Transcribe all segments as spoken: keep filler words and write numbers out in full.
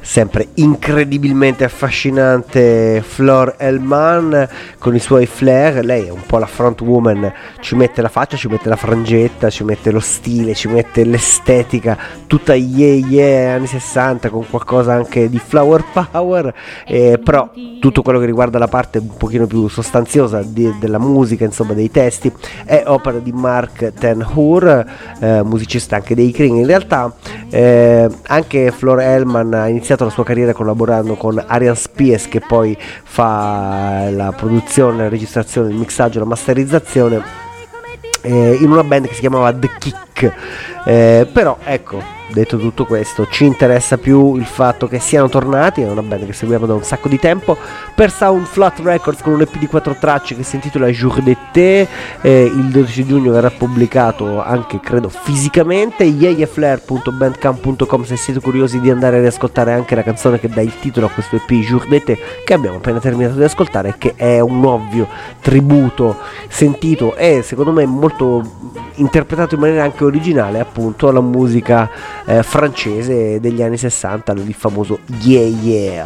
sempre incredibilmente affascinante Flor Elman con i suoi flair. Lei è un po' la front woman, ci mette la faccia, ci mette la frangetta, ci mette lo stile, ci mette l'estetica tutta yeah yeah anni sessanta, con qualcosa anche di flower power, eh, però tutto quello che riguarda la parte un pochino più sostanziosa di, della musica, insomma dei testi, è opera di Mark ten Hoor, eh, musicista anche dei Cream. In realtà eh, anche Flor Elman ha iniziato la sua carriera collaborando con Arian Spears, che poi fa la produzione, la registrazione, il mixaggio, la masterizzazione eh, in una band che si chiamava The Kick, eh, però ecco, detto tutto questo, ci interessa più il fatto che siano tornati. È una band che seguiamo da un sacco di tempo, per Sound Flat Records, con un E P di quattro tracce che si intitola Jour d'été. Eh, il dodici giugno verrà pubblicato anche, credo, fisicamente. yeyeflair punto bandcamp punto com se siete curiosi di andare a riascoltare anche la canzone che dà il titolo a questo E P, Jour d'été, che abbiamo appena terminato di ascoltare, che è un ovvio tributo sentito e secondo me molto interpretato in maniera anche originale appunto alla musica eh, francese degli anni sessanta, il famoso yeah yeah.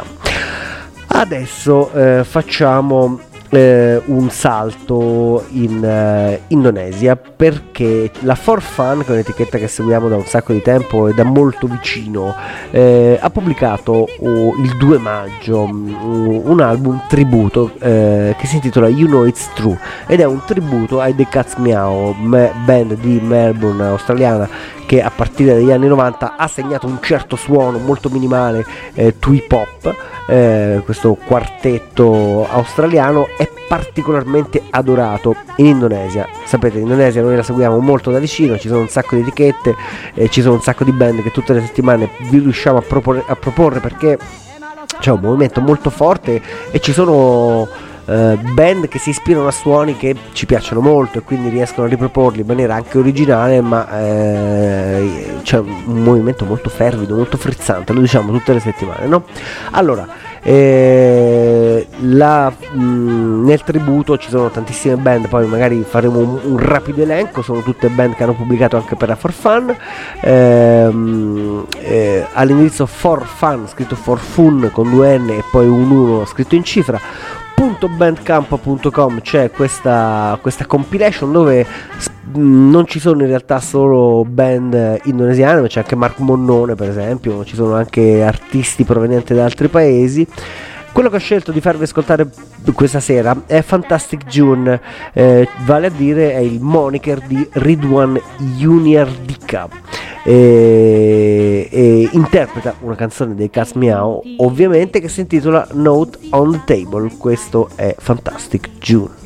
Adesso eh, facciamo eh, un salto in eh, Indonesia, perché la For Fun, che è un'etichetta che seguiamo da un sacco di tempo e da molto vicino, eh, ha pubblicato oh, il due maggio um, un album tributo eh, che si intitola You Know It's True, ed è un tributo ai The Cat's Meow, me- band di Melbourne australiana, che a partire dagli anni novanta ha segnato un certo suono molto minimale, eh, twee pop. Eh, questo quartetto australiano è particolarmente adorato in Indonesia. Sapete, in Indonesia noi la seguiamo molto da vicino, ci sono un sacco di etichette, eh, ci sono un sacco di band che tutte le settimane vi riusciamo a proporre, a proporre perché c'è un movimento molto forte e ci sono Uh, band che si ispirano a suoni che ci piacciono molto e quindi riescono a riproporli in maniera anche originale, ma eh, c'è un movimento molto fervido, molto frizzante, lo diciamo tutte le settimane, no? Allora, eh, la, mh, nel tributo ci sono tantissime band, poi magari faremo un, un rapido elenco, sono tutte band che hanno pubblicato anche per la For Fun, eh, eh, all'indirizzo For Fun, scritto For Fun con due N e poi un uno scritto in cifra, .bandcamp punto com c'è questa, questa compilation dove non ci sono in realtà solo band indonesiane, ma c'è anche Mark Monnone per esempio, ci sono anche artisti provenienti da altri paesi. Quello che ho scelto di farvi ascoltare questa sera è Fantastic June, eh, vale a dire è il moniker di Ridwan Yuniardika, e, e interpreta una canzone dei Cat's Meow ovviamente, che si intitola Note on the Table. Questo è Fantastic June.